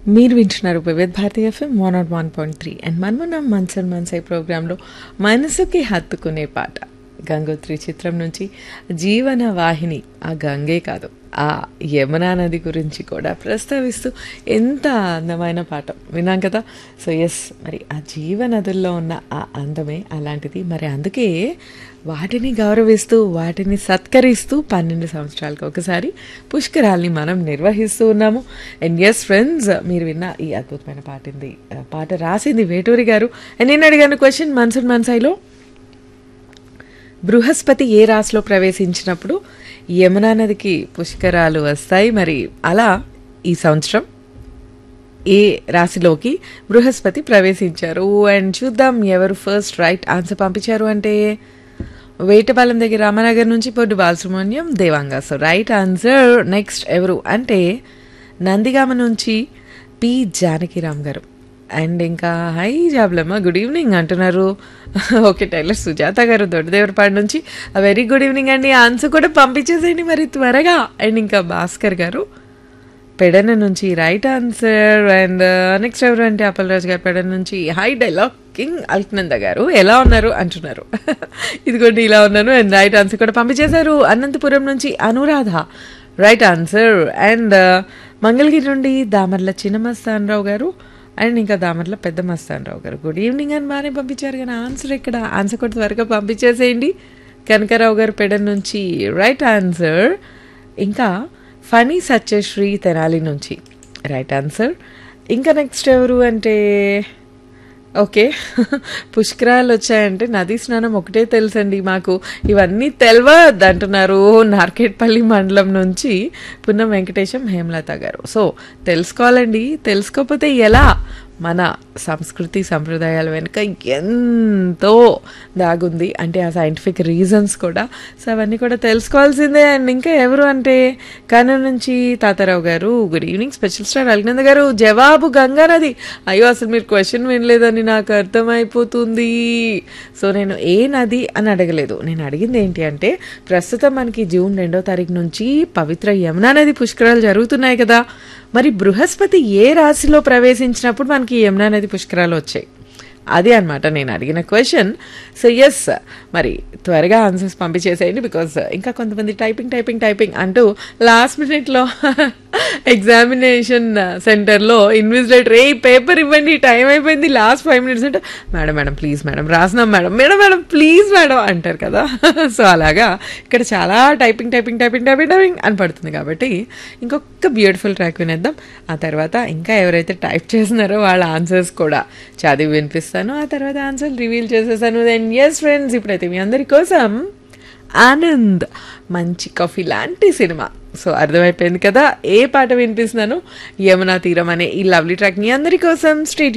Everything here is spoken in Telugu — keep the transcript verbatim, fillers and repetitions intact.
మీరు వింటున్నారు వివిధ Bharati FM one not one point three and మనమున్న మన్సన్ మన్సై ప్రోగ్రాంలో మనసుకి హత్తుకునే పాట గంగోత్రి చిత్రం నుంచి జీవన వాహిని. ఆ గంగే కాదు, ఆ యమునా నది గురించి కూడా ప్రస్తావిస్తూ ఎంత అందమైన పాట విన్నాం కదా. సో ఎస్, మరి ఆ జీవనదుల్లో ఉన్న ఆ అందమే అలాంటిది. మరి అందుకే వాటిని గౌరవిస్తూ వాటిని సత్కరిస్తూ పన్నెండు సంవత్సరాలకు ఒకసారి పుష్కరాల్ని మనం నిర్వహిస్తూ ఉన్నాము. అండ్ ఎస్ ఫ్రెండ్స్, మీరు విన్న ఈ అద్భుతమైన పాటింది పాట రాసింది వేటూరి గారు. అండ్ నేను అడిగాను క్వశ్చన్ మన్సూన్ మన్సైలో, బృహస్పతి ఏ రాశిలో ప్రవేశించినప్పుడు యమునా నదికి పుష్కరాలు వస్తాయి? మరి అలా ఈ సంవత్సరం ఏ రాశిలోకి బృహస్పతి ప్రవేశించారు? అండ్ చూద్దాం ఎవరు ఫస్ట్ రైట్ ఆన్సర్ పంపించారు అంటే వేటపాలెం దగ్గర రామనగర్ నుంచి పొడ్డు Balasubrahmanyam Devanga. So right answer. Next ఎవరు అంటే నందిగామ నుంచి పి జానకిరామ్ గారు. అండ్ ఇంకా హై జాబ్లమ్మ గుడ్ ఈవినింగ్ అంటున్నారు. ఓకే, టైలర్ సుజాత గారు దొడ్డదేవరపాడు నుంచి వెరీ గుడ్ ఈవినింగ్ అండి. ఆన్సర్ కూడా పంపించేసేయండి మరి త్వరగా. అండ్ ఇంకా భాస్కర్ గారు పెడన నుంచి రైట్ ఆన్సర్. అండ్ నెక్స్ట్ ఎవరు అంటే అప్పలరాజు గారు పెడన నుంచి హై డైలాగ్ కింగ్ అల్క్నంద గారు ఎలా ఉన్నారు అంటున్నారు. ఇదిగోండి ఇలా ఉన్నాను. అండ్ రైట్ ఆన్సర్ కూడా పంపించేశారు. అనంతపురం నుంచి Anuradha right answer. And Mangalagiri నుండి దామర్ల చిన్నమస్తానరావు గారు అండ్ ఇంకా దామర్ల పెద్ద మస్తానరావు గారు గుడ్ ఈవినింగ్ అని బాగానే పంపించారు. కానీ ఆన్సర్ ఇక్కడ ఆన్సర్ కూడా త్వరగా పంపించేసేయండి. కనకరావు గారు పెడన్ నుంచి రైట్ ఆన్సర్. ఇంకా ఫనీ సత్యశ్రీ తెనాలి నుంచి రైట్ ఆన్సర్. ఇంకా నెక్స్ట్ ఎవరు అంటే ఓకే పుష్కరాలు వచ్చాయంటే నదీ స్నానం ఒకటే తెలుసండి మాకు, ఇవన్నీ తెలియదు అంటున్నారు నార్కెట్పల్లి మండలం నుంచి పున్నం వెంకటేశం హేమలత గారు. సో తెలుసుకోవాలండి, తెలుసుకోకపోతే ఎలా? మన సంస్కృతి సంప్రదాయాల వెనుక ఎంతో దాగుంది, అంటే ఆ సైంటిఫిక్ రీజన్స్ కూడా. సో అవన్నీ కూడా తెలుసుకోవాల్సిందే. అండ్ ఇంకా ఎవరు అంటే కర్నూలు నుంచి తాతారావు గారు గుడ్ ఈవినింగ్. స్పెషల్ స్టార్ అల్నంద గారు జవాబు గంగా నది. అయ్యో అసలు మీరు క్వశ్చన్ వినలేదని నాకు అర్థమైపోతుంది. సో నేను ఏ నది అని అడగలేదు, నేను అడిగింది ఏంటి అంటే ప్రస్తుతం మనకి జూన్ రెండో తారీఖు నుంచి పవిత్ర యమునా నది పుష్కరాలు జరుగుతున్నాయి కదా. మరి బృహస్పతి ఏ రాశిలో ప్రవేశించినప్పుడు మనకి యమునా నది పుష్కరాలు వచ్చాయి? అదే అనమాట నేను అడిగిన క్వశ్చన్. సో ఎస్, మరి త్వరగా ఆన్సర్స్ పంపించేసేయండి. బికాస్ ఇంకా కొంతమంది టైపింగ్ టైపింగ్ టైపింగ్ అంటూ లాస్ట్ మినిట్లో ఎగ్జామినేషన్ సెంటర్లో ఇన్విజిలేటర్ ఏ పేపర్ ఇవ్వండి టైం అయిపోయింది లాస్ట్ ఫైవ్ మినిట్స్ అంటే madam madam please madam రాసినాం madam madam madam please madam అంటారు కదా. సో అలాగా ఇక్కడ చాలా typing typing typing typing typing అని పడుతుంది. కాబట్టి ఇంకొక బ్యూటిఫుల్ ట్రాక్ వినేద్దాం. ఆ తర్వాత ఇంకా ఎవరైతే టైప్ చేస్తున్నారో వాళ్ళ ఆన్సర్స్ కూడా చదివి వినిపిస్తాను. ఆ తర్వాత ఆన్సర్ రివీల్ చేసేసాను. దెన్ ఎస్ ఫ్రెండ్స్, ఇప్పుడైతే మీ అందరి కోసం ఆనంద్ మంచి కాఫీ లాంటి సినిమా. సో అర్థమైపోయింది కదా ఏ పాట వినిపిస్తున్నాను. యమునా తీరం అనే ఈ లవ్లీ ట్రాక్ మీ అందరి కోసం. స్ట్రీట్